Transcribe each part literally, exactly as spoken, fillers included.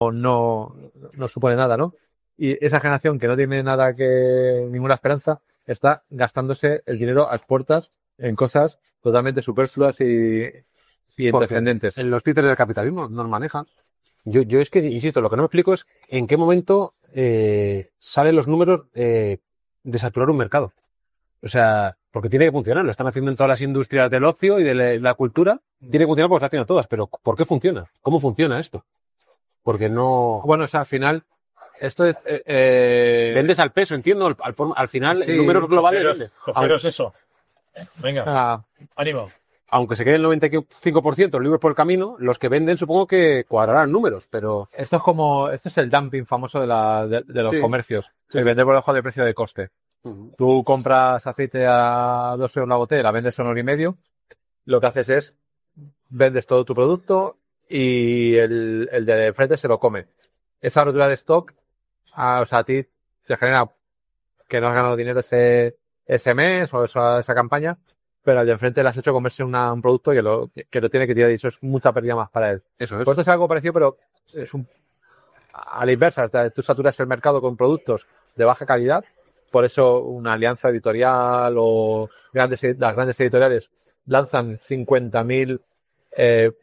no, no supone nada, ¿no? Y esa generación que no tiene nada que, ninguna esperanza, está gastándose el dinero a expuertas en cosas totalmente superfluas y, y intrascendentes. En los títeres del capitalismo nos manejan. Yo, yo es que, insisto, lo que no me explico es en qué momento eh, salen los números eh, de saturar un mercado. O sea, porque tiene que funcionar. Lo están haciendo en todas las industrias del ocio y de la, la cultura. Tiene que funcionar porque lo están haciendo todas. Pero ¿por qué funciona? ¿Cómo funciona esto? Porque no... Bueno, o sea, al final, esto es... Eh, eh... Vendes al peso, entiendo. Al, al, al final, sí, en números globales... Cogeros, cogeros eso. Venga, ah, ánimo. Aunque se quede el noventa y cinco por ciento los libros por el camino, los que venden supongo que cuadrarán números, pero... Esto es como... Este es el dumping famoso de, la, de, de los sí. comercios. Sí, el sí. vender por debajo de precio de coste. Uh-huh. Tú compras aceite a dos euros la botella, la vendes a un euro y medio. Lo que haces es... Vendes todo tu producto y el, el de frente se lo come. Esa rotura de stock, a, o sea, a ti te genera que no has ganado dinero ese, ese mes o esa, esa campaña, pero al de enfrente le has hecho comerse una, un producto que lo, que lo tiene que tirar y eso es mucha pérdida más para él. Eso es. Pues esto es algo parecido, pero es un, a la inversa. Tú saturas el mercado con productos de baja calidad, por eso una alianza editorial o grandes, las grandes editoriales lanzan cincuenta mil eh,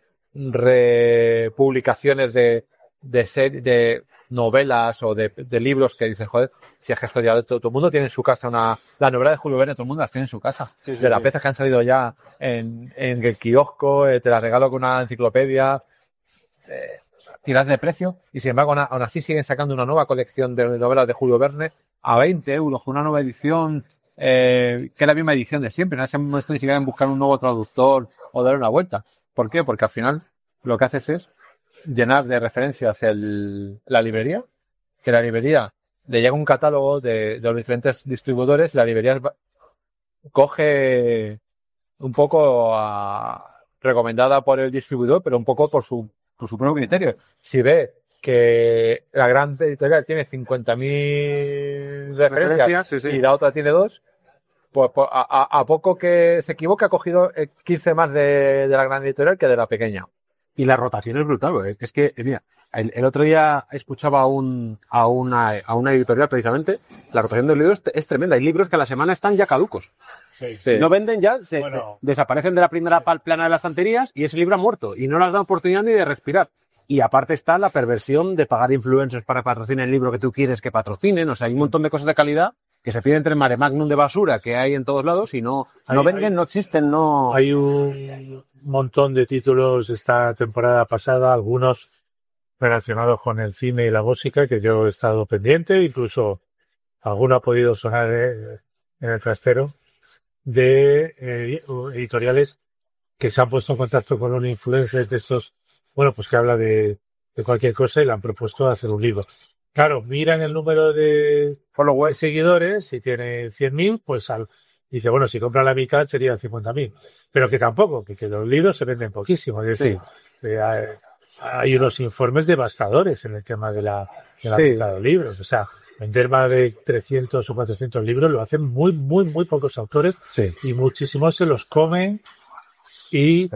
republicaciones de, de, ser, de novelas o de, de libros que dices, joder, si es que esto ya todo, todo el mundo tiene en su casa una... La novela de Julio Verne, todo el mundo las tiene en su casa. Sí, sí, de las sí. veces que han salido ya en, en el kiosco, eh, te las regalo con una enciclopedia, eh, tiras de precio, y sin embargo, aún, aún así siguen sacando una nueva colección de novelas de Julio Verne a veinte euros, con una nueva edición, eh, que es la misma edición de siempre. No se han puesto ni siquiera en buscar un nuevo traductor o dar una vuelta. ¿Por qué? Porque al final lo que haces es llenar de referencias el, la librería, que la librería le llega un catálogo de, de los diferentes distribuidores, la librería coge un poco a, recomendada por el distribuidor, pero un poco por su, por su propio criterio. Si ve que la gran editorial tiene cincuenta mil referencias, referencias sí, sí. y la otra tiene dos, pues, pues a, a poco que se equivoque ha cogido quince más de, de la gran editorial que de la pequeña. Y la rotación es brutal, ¿eh? Es que, mira, el, el otro día escuchaba a, un, a, una, a una editorial precisamente, la rotación de los libros es tremenda. Hay libros que a la semana están ya caducos. Sí, sí. Si no venden ya, se, bueno. desaparecen de la primera plana de las estanterías y ese libro ha muerto. Y no les dan oportunidad ni de respirar. Y aparte está la perversión de pagar influencers para patrocinar el libro que tú quieres que patrocinen. O sea, hay un montón de cosas de calidad que se piden entre el mare magnum de basura que hay en todos lados y no, hay, no venden, hay, no existen, no... Hay un montón de títulos esta temporada pasada, algunos relacionados con el cine y la música, que yo he estado pendiente, incluso alguno ha podido sonar en el trastero, de eh, editoriales que se han puesto en contacto con un influencer de estos, bueno, pues que habla de, de cualquier cosa y le han propuesto hacer un libro. Claro, miran el número de followers, seguidores, si tiene cien mil, pues al, dice, bueno, si compran la mitad sería cincuenta mil. Pero que tampoco, que, que los libros se venden poquísimo. Es decir, sí. eh, hay, hay unos informes devastadores en el tema de la, de la sí. venta de libros. O sea, vender más de trescientos o cuatrocientos libros lo hacen muy, muy, muy pocos autores. Sí. Y muchísimos se los comen y...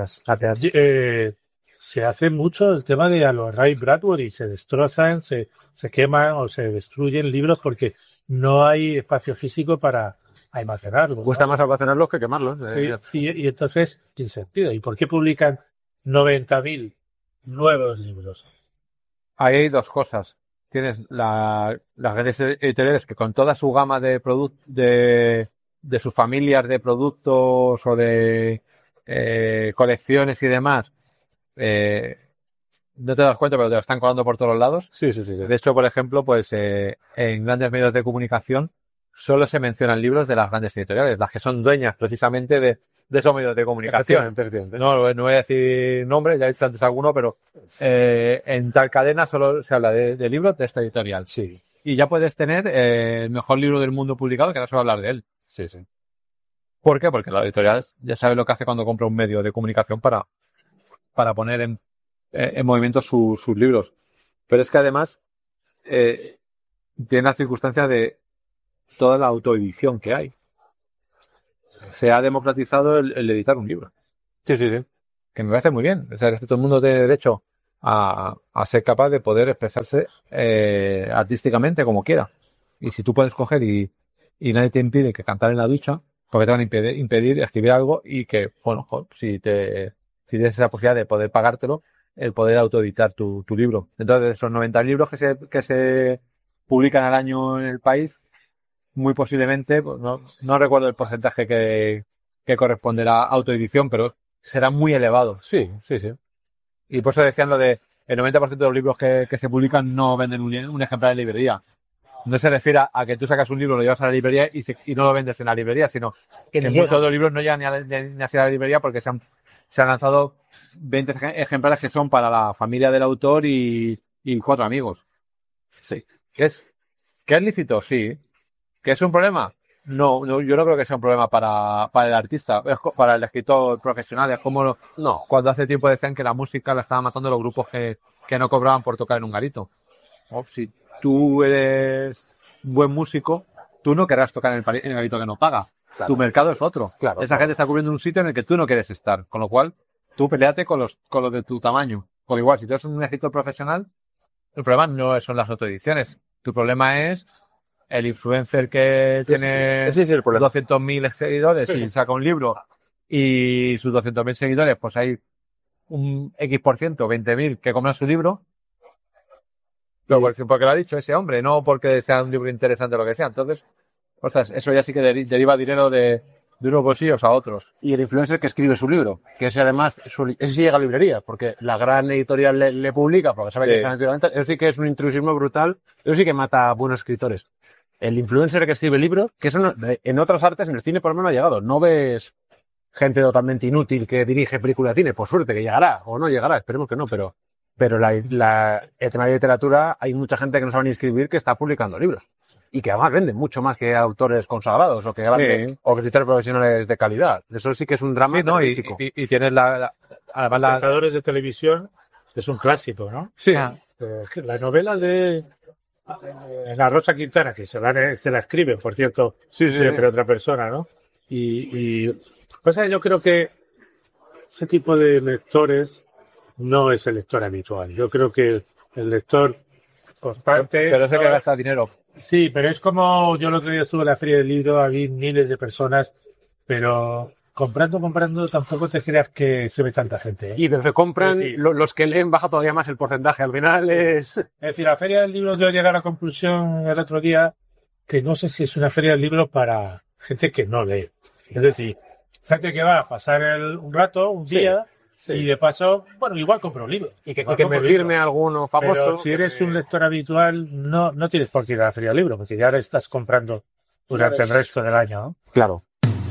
Eh, se hace mucho el tema de a los Ray Bradbury, se destrozan, se, se queman o se destruyen libros porque no hay espacio físico para almacenarlos. Cuesta ¿no? más almacenarlos que quemarlos. Sí, y, y entonces, sin sentido. ¿Y por qué publican noventa mil nuevos libros? Ahí hay dos cosas. Tienes la, las grandes editoriales que con toda su gama de productos, de, de sus familias de productos o de eh, colecciones y demás, Eh, no te das cuenta, pero te lo están colando por todos lados. Sí, sí, sí. sí. De hecho, por ejemplo, pues eh, en grandes medios de comunicación solo se mencionan libros de las grandes editoriales, las que son dueñas precisamente de, de esos medios de comunicación. Efectivamente, efectivamente. No, no voy a decir nombres, ya he dicho antes alguno, pero eh, en tal cadena solo se habla de, de libros de esta editorial. Sí. Y ya puedes tener eh, el mejor libro del mundo publicado, que ahora se va a hablar de él. Sí, sí. ¿Por qué? Porque la editorial ya sabe lo que hace cuando compra un medio de comunicación para para poner en, en movimiento su, sus libros. Pero es que además eh, tiene la circunstancia de toda la autoedición que hay. Se ha democratizado el, el editar un libro. Sí, sí, sí. Que me parece muy bien. O sea, que todo el mundo tiene derecho a, a ser capaz de poder expresarse eh, artísticamente como quiera. Y si tú puedes coger y, y nadie te impide que cantar en la ducha, porque te van a impedir, impedir escribir algo y que, bueno, jo, si te si tienes esa posibilidad de poder pagártelo, el poder autoeditar tu, tu libro. Entonces, de esos noventa libros que se, que se publican al año en el país, muy posiblemente, pues no, no recuerdo el porcentaje que, que corresponderá a autoedición, pero será muy elevado. Sí, sí, sí. Y por eso decían lo de el noventa por ciento de los libros que, que se publican no venden un, un ejemplar en librería. No se refiere a que tú sacas un libro, lo llevas a la librería y, se, y no lo vendes en la librería, sino que Que muchos llega. de los libros no llegan ni, a, ni, ni hacia la librería porque se han, se han lanzado veinte ejemplares que son para la familia del autor y, y cuatro amigos. Sí. ¿Que es, ¿Que es lícito? Sí. ¿Que es un problema? No, no, yo no creo que sea un problema para, para el artista, es co- para el escritor profesional. Es como lo- No. cuando hace tiempo decían que la música la estaban matando los grupos que, que no cobraban por tocar en un garito. Oh, si tú eres buen músico, tú no querrás tocar en el, pari- en el garito que no paga. Claro. Tu mercado es otro. Claro, Esa claro. gente está cubriendo un sitio en el que tú no quieres estar. Con lo cual, tú peleate con los, con los de tu tamaño. Con igual, si tú eres un escritor profesional, el problema no son las autoediciones. Tu problema es el influencer que tiene Ese es el problema. doscientos mil seguidores Sí. y saca un libro y sus doscientos mil seguidores, pues hay un X por ciento, veinte mil que compran su libro. Pero porque, porque lo ha dicho ese hombre, no porque sea un libro interesante o lo que sea. Entonces, ostras, eso ya sí que deri- deriva dinero de, de unos bolsillos a otros. Y el influencer que escribe su libro, que ese además, su, ese sí llega a librería, porque la gran editorial le, le publica, porque sabe Sí. que es gran editorial, eso sí que es un intrusismo brutal, eso sí que mata a buenos escritores. El influencer que escribe libros, que eso no- en otras artes, en el cine por lo menos ha llegado, no ves gente totalmente inútil que dirige películas de cine, por suerte que llegará, o no llegará, esperemos que no, pero, pero la, la, el tema de la literatura, hay mucha gente que no sabe ni escribir que está publicando libros. Y que además venden mucho más que autores consagrados o que, Sí. o que escritores profesionales de calidad. Eso sí que es un drama Sí, ¿no? Y, terrorífico. y, y tienes la, la- además Los la, sacadores de televisión es un clásico, ¿no? Sí. Ah, Eh, la novela de eh, La Rosa Quintana, que se la, se la escribe, por cierto, Sí, sí, siempre sí. otra persona, ¿no? Y, y cosa, yo creo que ese tipo de lectores no es el lector habitual. Yo creo que el lector constante... pero ese no que es- gasta dinero. Sí, pero es como yo el otro día estuve en la feria del libro, había miles de personas, pero comprando, comprando, tampoco te creas que se ve tanta gente, ¿eh? Y los que compran, Es decir- lo- los que leen baja todavía más el porcentaje. Al final es... Es decir, la feria del libro yo llegué a la conclusión el otro día que no sé si es una feria del libro para gente que no lee. Es decir, gente que va a pasar el- un rato, un Sí, día, sí. y de paso, bueno, igual compro un libro. Y que, Igual y que compro me un libro. firme alguno famoso. Pero si eres un lector habitual, no, no tienes por qué ir a la feria del libro, porque ya ahora estás comprando durante el resto del año, ¿no? Claro.